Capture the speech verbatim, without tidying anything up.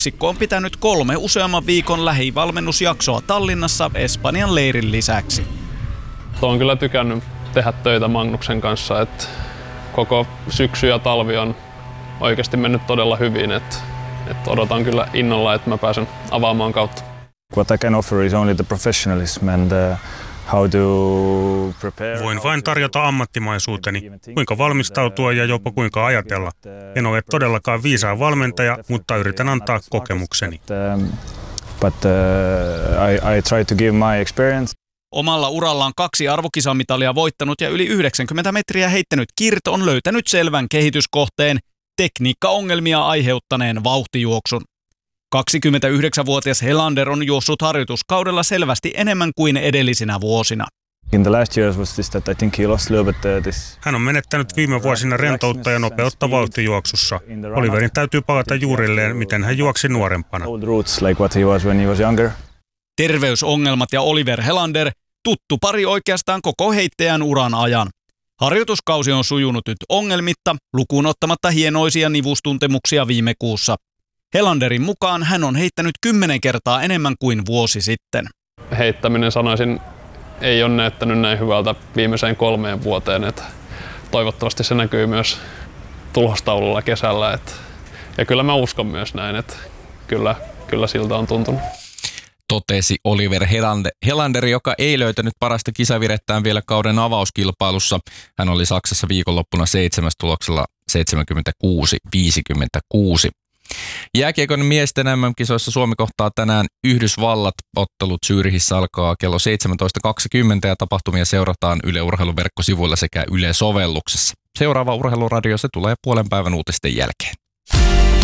Kaksikko on pitänyt kolme useamman viikon lähivalmennusjaksoa Tallinnassa Espanjan leirin lisäksi. Olen kyllä tykännyt tehdä töitä Magnuksen kanssa, että koko syksy ja talvi on oikeasti mennyt todella hyvin, että, että odotan kyllä innolla, että mä pääsen avaamaan kautta. What I can offer is only the professionalism and uh, how to prepare. Voin vain tarjota ammattimaisuuteni, kuinka valmistautua ja jopa kuinka ajatella. En ole todellakaan viisaan valmentaja, mutta yritän antaa kokemukseni. But uh, I, I try to give my experience. Omalla urallaan kaksi arvokisamitalia voittanut ja yli yhdeksänkymmentä metriä heittänyt Kirt on löytänyt selvän kehityskohteen, tekniikkaongelmia aiheuttaneen vauhtijuoksun. kaksikymmentäyhdeksänvuotias Helander on juossut harjoituskaudella selvästi enemmän kuin edellisinä vuosina. In the last years was this that I think he lost a little bit uh, this. Hän on menettänyt viime vuosina rentoutta ja nopeutta vauhtijuoksussa. Oliverin täytyy palata juurilleen, miten hän juoksi nuorempana. Old roots like what he was when he was younger. Terveysongelmat ja Oliver Helander, tuttu pari oikeastaan koko heittäjän uran ajan. Harjoituskausi on sujunut nyt ongelmitta, lukuun ottamatta hienoisia nivustuntemuksia viime kuussa. Helanderin mukaan hän on heittänyt kymmenen kertaa enemmän kuin vuosi sitten. Heittäminen, sanoisin, ei ole näyttänyt näin hyvältä viimeiseen kolmeen vuoteen. Että toivottavasti se näkyy myös tulostaululla kesällä. Että, ja kyllä mä uskon myös näin, että kyllä, kyllä siltä on tuntunut. Totesi Oliver Helander, joka ei löytänyt parasta kisavirettään vielä kauden avauskilpailussa. Hän oli Saksassa viikonloppuna seitsemäs tuloksella seitsemänkymmentäkuusi viisikymmentäkuusi. Jääkiekon miesten M M-kisoissa Suomi kohtaa tänään Yhdysvallat. Ottelut Zürichissä alkaa kello seitsemäntoista kaksikymmentä ja tapahtumia seurataan Yle Urheilun verkkosivuilla sekä Yle-sovelluksessa. Seuraava Urheiluradio se tulee puolen päivän uutisten jälkeen.